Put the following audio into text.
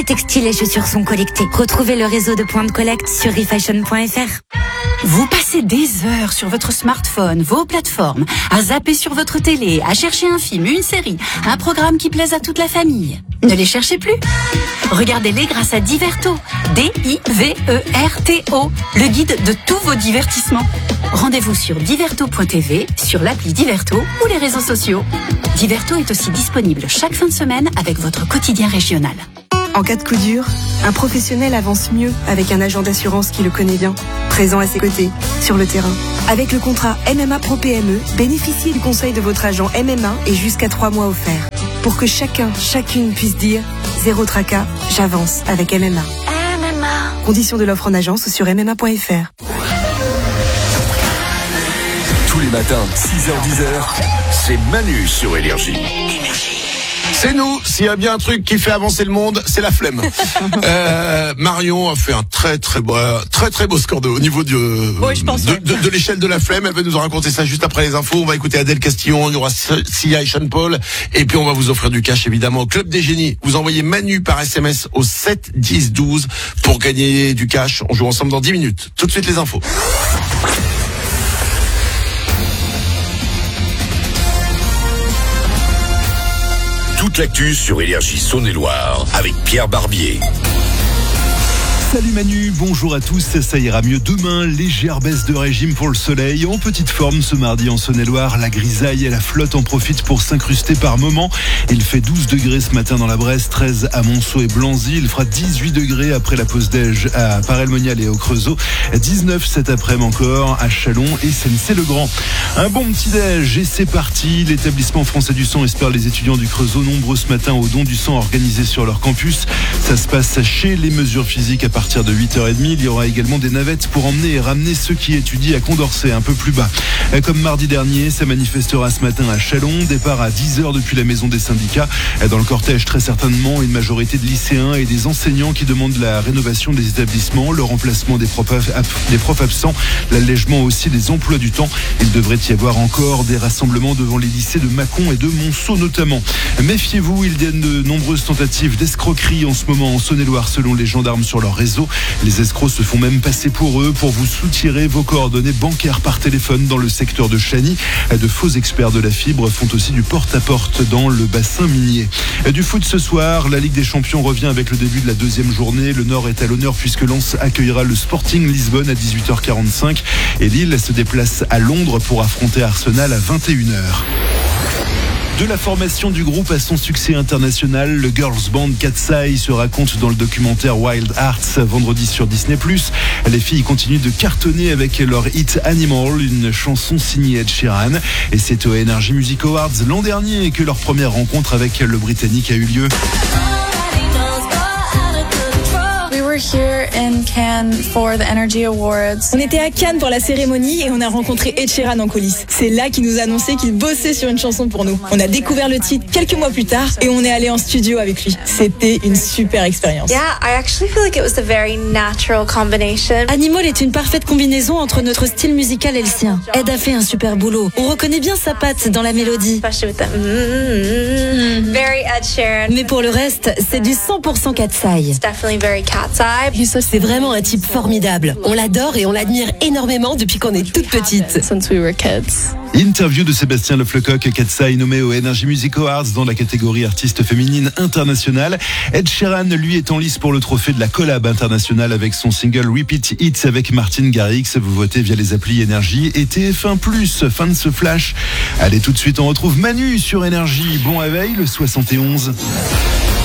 Textiles et chaussures sont collectés. Retrouvez le réseau de points de collecte sur refashion.fr. Vous passez des heures sur votre smartphone, vos plateformes, à zapper sur votre télé, à chercher un film, une série, un programme qui plaise à toute la famille. Ne les cherchez plus. Regardez-les grâce à Diverto. D-I-V-E-R-T-O. Le guide de tous vos divertissements. Rendez-vous sur diverto.tv, sur l'appli Diverto ou les réseaux sociaux. Diverto est aussi disponible chaque fin de semaine avec votre quotidien régional. En cas de coup dur, un professionnel avance mieux avec un agent d'assurance qui le connaît bien, présent à ses côtés, sur le terrain. Avec le contrat MMA Pro PME, bénéficiez du conseil de votre agent MMA et jusqu'à 3 mois offerts. Pour que chacune puisse dire « Zéro tracas, j'avance avec MMA ». MMA. Conditions de l'offre en agence sur MMA.fr. Tous les matins, 6h-10h, c'est Manu sur Énergie. C'est nous, s'il y a bien un truc qui fait avancer le monde, c'est la flemme. Marion a fait un très beau score au niveau de l'échelle de la flemme. Elle va nous en raconter ça juste après les infos. On va écouter Adèle Castillon, il y aura Sia et Sean Paul, et puis on va vous offrir du cash évidemment. Club des Génies, vous envoyez Manu par SMS au 7 10 12 pour gagner du cash. On joue ensemble dans 10 minutes. Tout de suite les infos. Toute l'actu sur Énergie Saône-et-Loire avec Pierre Barbier. Salut Manu, bonjour à tous, ça ira mieux demain, légère baisse de régime pour le soleil, en petite forme ce mardi en Saône-et-Loire, la grisaille et la flotte en profitent pour s'incruster par moments. Il fait 12 degrés ce matin dans la Bresse, 13 à Monceau et Blanzy, il fera 18 degrés après la pause déj à Paray-le-Monial et au Creusot, 19 cet après-midi encore à Chalon et Sennecey-le-Grand. Un bon petit déj et c'est parti, l'établissement français du sang espère les étudiants du Creusot, nombreux ce matin au don du sang organisé sur leur campus. Ça se passe chez les mesures physiques à partir de 8h30. Il y aura également des navettes pour emmener et ramener ceux qui étudient à Condorcet, un peu plus bas. Comme mardi dernier, ça manifestera ce matin à Chalon. Départ à 10h depuis la maison des syndicats. Dans le cortège, très certainement, une majorité de lycéens et des enseignants qui demandent la rénovation des établissements, le remplacement des profs absents, l'allègement aussi des emplois du temps. Il devrait y avoir encore des rassemblements devant les lycées de Mâcon et de Monceau notamment. Méfiez-vous, il y a de nombreuses tentatives d'escroquerie en ce moment en Saône-et-Loire selon les gendarmes sur leur réseau. Les escrocs se font même passer pour eux pour vous soutirer vos coordonnées bancaires par téléphone dans le secteur de Chagny. De faux experts de la fibre font aussi du porte-à-porte dans le bassin minier. Du foot ce soir, la Ligue des Champions revient avec le début de la deuxième journée. Le Nord est à l'honneur puisque Lens accueillera le Sporting Lisbonne à 18h45 et Lille se déplace à Londres pour affronter Arsenal à 21h. De la formation du groupe à son succès international, le girls band Cat's Eye se raconte dans le documentaire Wild Hearts vendredi sur Disney+. Les filles continuent de cartonner avec leur hit Animal, une chanson signée Ed Sheeran. Et c'est au Energy Music Awards l'an dernier que leur première rencontre avec le Britannique a eu lieu. Here in Cannes for the Energy Awards. On était à Cannes pour la cérémonie et on a rencontré Ed Sheeran en coulisses. C'est là qu'il nous a annoncé qu'il bossait sur une chanson pour nous. On a découvert le titre quelques mois plus tard et on est allé en studio avec lui. C'était une super expérience. Yeah, I actually feel like it was a very natural combination. Animal est une parfaite combinaison entre notre style musical et le sien. Ed a fait un super boulot. On reconnaît bien sa patte dans la mélodie. Especially with the very Ed Sheeran. Mais pour le reste, c'est du 100% Cat's Eye. It's definitely very Cat's Eye. C'est vraiment un type formidable. On l'adore et on l'admire énormément depuis qu'on est toute petite. Since we were kids. Interview de Sébastien Le Flecoq, Cat's Eye nommé au Energy Music Awards dans la catégorie artiste féminine internationale. Ed Sheeran, lui, est en lice pour le trophée de la collab internationale avec son single Repeat Hits avec Martin Garrix. Vous votez via les applis Énergie et TF1+. Fin de ce flash. Allez, tout de suite, on retrouve Manu sur Énergie. Bon réveil, le 71.